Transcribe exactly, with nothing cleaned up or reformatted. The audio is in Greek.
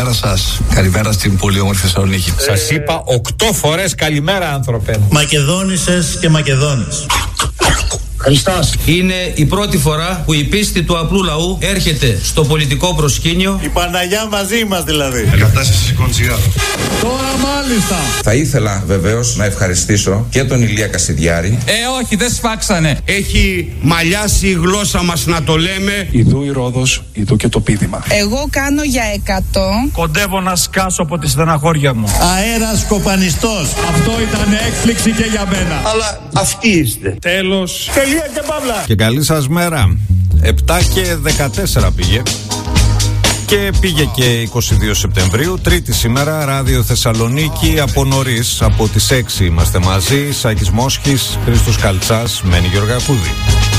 καλημέρα σας. Καλημέρα στην πολύ όμορφη Θεσσαλονίκη. Ε... Σας είπα οκτώ φορές καλημέρα, άνθρωπε. Μακεδόνισσες και Μακεδόνες. Χριστός. Είναι η πρώτη φορά που η πίστη του απλού λαού έρχεται στο πολιτικό προσκήνιο. Η Παναγιά μαζί μας δηλαδή. Η κατάσταση σηκώνει σιγά. Τώρα μάλιστα. Θα ήθελα βεβαίως να ευχαριστήσω και τον Ηλία Κασιδιάρη. Ε, όχι, δεν σφάξανε. Έχει μαλλιάσει η γλώσσα μας να το λέμε. Ιδού η Ρόδος, ιδού και το πείδημα. Εγώ κάνω για εκατό. Κοντεύω να σκάσω από τη στεναχώρια μου. Αέρας κοπανιστός. Αυτό ήταν έκπληξη και για μένα. Αλλά αυτοί είστε. Τέλος. Τελεία και παύλα. Και καλή σας μέρα. επτά και δεκατέσσερα πήγε. Και πήγε και είκοσι δύο Σεπτεμβρίου, τρίτη σήμερα, Ράδιο Θεσσαλονίκη από νωρίς, από τις έξι είμαστε μαζί, Σάκης Μόσχης, Χρήστος Καλτσάς, Μένη Γεωργακούδη.